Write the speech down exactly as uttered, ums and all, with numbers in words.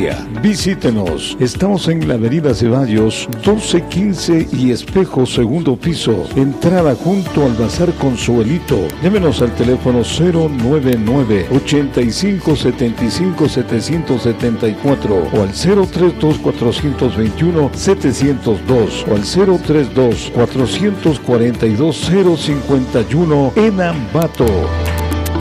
Visítenos, estamos en la avenida Ceballos doce quince y Espejo, segundo piso, entrada junto al Bazar Consuelito. Llámenos al teléfono cero nueve nueve, ochenta y cinco, setenta y cinco, setecientos setenta y cuatro o al cero treinta y dos, cuatrocientos veintiuno, setecientos dos o al cero treinta y dos, cuatrocientos cuarenta y dos, cero cincuenta y uno en Ambato.